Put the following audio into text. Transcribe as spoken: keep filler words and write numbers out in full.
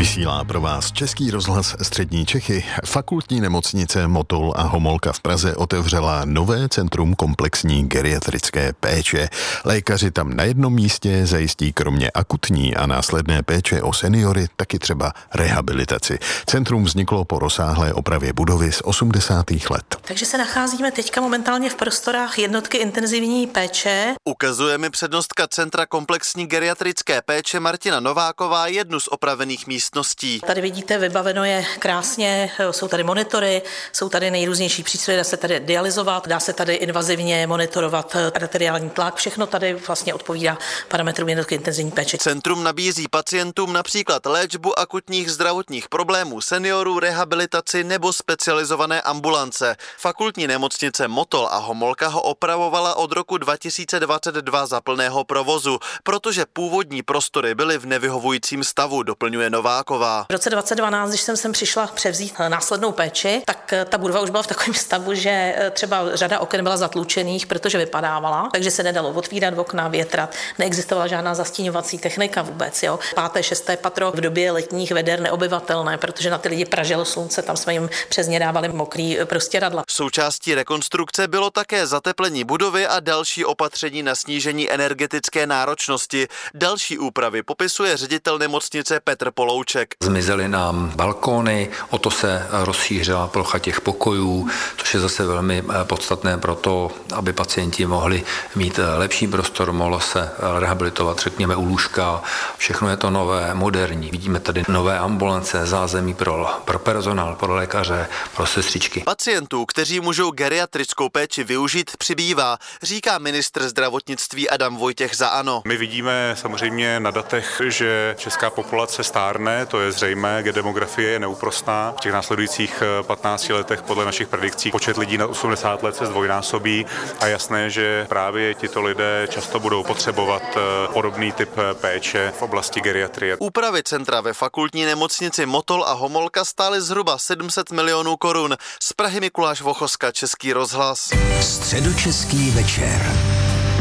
Vysílá pro vás Český rozhlas Střední Čechy. Fakultní nemocnice Motol a Homolka v Praze otevřela nové centrum komplexní geriatrické péče. Lékaři tam na jednom místě zajistí kromě akutní a následné péče o seniory taky třeba rehabilitaci. Centrum vzniklo po rozsáhlé opravě budovy z osmdesátých let. Takže se nacházíme teďka momentálně v prostorách jednotky intenzivní péče. Ukazuje mi přednostka Centra komplexní geriatrické péče Martina Nováková jednu z opravených místností. Tady vidíte, vybaveno je krásně, jsou tady monitory, jsou tady nejrůznější přístroje, dá se tady dialyzovat, dá se tady invazivně monitorovat arteriální tlak, všechno tady vlastně odpovídá parametrům jednotky intenzivní péče. Centrum nabízí pacientům například léčbu akutních zdravotních problémů seniorů, rehabilitaci nebo specializované ambulance. Fakultní nemocnice Motol a Homolka ho opravovala od roku dva tisíce dvacet dva za plného provozu, protože původní prostory byly v nevyhovujícím stavu, doplňuje Nováková. V roce dvacet dvanáct, když jsem sem přišla převzít následnou péči, tak ta budova už byla v takovém stavu, že třeba řada oken byla zatlučených, protože vypadávala, takže se nedalo otvírat okna, větrat, neexistovala žádná zastíňovací technika vůbec. Jo. Páté, šesté patro v době letních veder neobyvatelné, protože na ty lidi pražilo slunce, tam jsme jim přes ně dávali mokrý prostěradla. Součástí rekonstrukce bylo také zateplení budovy a další opatření na snížení energetické náročnosti. Další úpravy popisuje ředitel nemocnice Petr Polouček. Zmizely nám balkóny, o to se rozšířila plocha těch pokojů, což je zase velmi podstatné pro to, aby pacienti mohli mít lepší prostor, mohlo se rehabilitovat, řekněme, u lůžka. Všechno je to nové, moderní. Vidíme tady nové ambulance, zázemí pro, pro personál, pro lékaře, pro sestřičky. Pacientů, kteří můžou geriatrickou péči využít, přibývá, říká ministr zdravotnictví Adam Vojtěch za ANO. My vidíme samozřejmě na datech, že česká populace stárne, to je zřejmé, demografie je neúprosná. V těch následujících patnácti letech podle našich predikcí počet lidí na osmdesát let se zdvojnásobí a jasné, že právě tito lidé často budou potřebovat podobný typ péče v oblasti geriatrie. Úpravy centra ve fakultní nemocnici Motol a Homolka stály zhruba sedm set milionů korun. Z Prahy Mikuláš Vochoska, Český rozhlas. Středočeský večer.